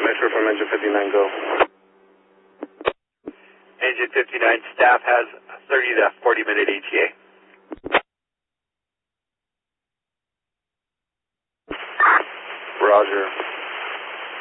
X-ray from engine 59, go. Engine 59, staff has a 30 to 40 minute ETA. Roger.